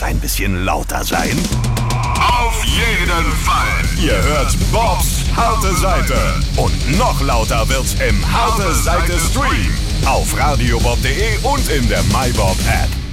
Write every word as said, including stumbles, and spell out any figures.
ein bisschen lauter sein? Auf jeden Fall. Ihr hört Bobs Harte Seite. Und noch lauter wird's im Harte Seite Stream. Auf radiobob punkt de und in der MyBob App.